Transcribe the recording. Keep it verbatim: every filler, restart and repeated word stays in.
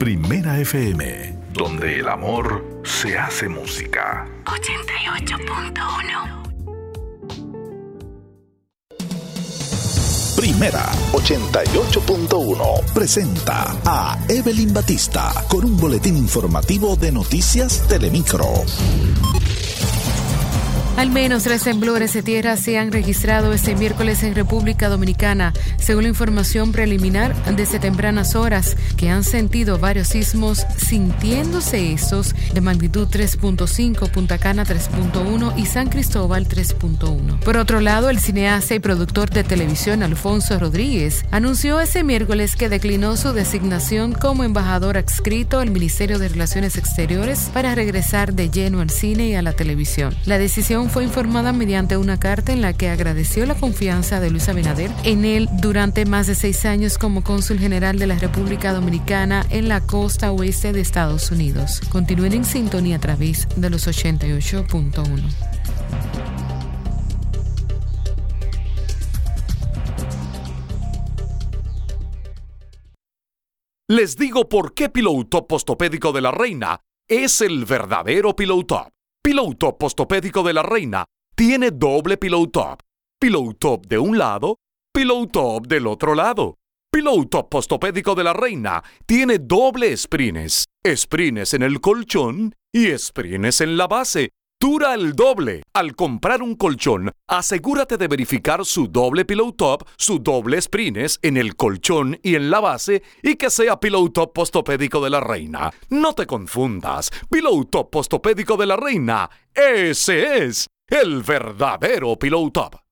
Primera F M, donde el amor se hace música. ochenta y ocho punto uno. Primera ochenta y ocho punto uno presenta a Evelyn Batista con un boletín informativo de Noticias Telemicro. Al menos tres temblores de tierra se han registrado este miércoles en República Dominicana, según la información preliminar desde tempranas horas, que han sentido varios sismos, sintiéndose estos de magnitud tres punto cinco, Punta Cana tres punto uno y San Cristóbal tres punto uno. Por otro lado, el cineasta y productor de televisión Alfonso Rodríguez anunció ese miércoles que declinó su designación como embajador adscrito al Ministerio de Relaciones Exteriores para regresar de lleno al cine y a la televisión. La decisión fue informada mediante una carta en la que agradeció la confianza de Luis Abinader en él durante más de seis años como cónsul general de la República Dominicana en la costa oeste de Estados Unidos. Continúen en sintonía a través de los ochenta y ocho punto uno. Les digo por qué Pillow Top Postopédico de la Reina es el verdadero Pillow Top. Pillow Top Postopédico de la Reina tiene doble Pillow Top. Pillow Top de un lado, Pillow Top del otro lado. Pillow Top Postopédico de la Reina tiene doble sprines. Sprines en el colchón y sprines en la base. Dura el doble. Al comprar un colchón, asegúrate de verificar su doble Pillow Top, su doble sprines en el colchón y en la base y que sea Pillow Top Postopédico de la Reina. No te confundas. Pillow Top Postopédico de la Reina, ese es el verdadero Pillow Top.